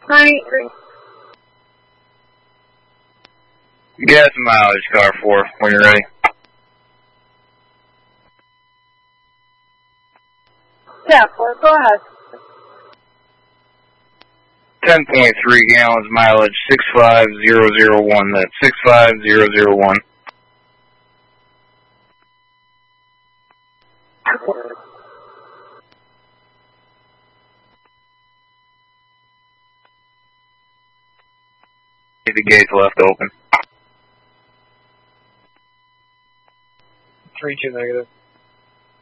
Hi. Gas mileage, car 4, when you're ready. Yeah, 4, go ahead. 10.3 gallons mileage, 65001. That's 65001. The gate's left open. 32 negative.